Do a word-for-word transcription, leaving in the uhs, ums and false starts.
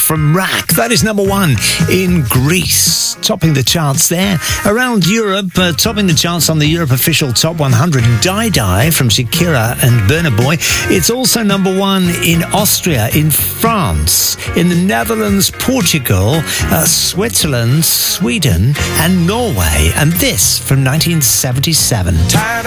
from Rack. That is number one in Greece, topping the charts there. Around Europe, uh, topping the charts on the Europe Official Top one hundred, Die Die from Shakira and Burna Boy. It's also number one in Austria, in France, in the Netherlands, Portugal, uh, Switzerland, Sweden and Norway. And this from nineteen seventy-seven.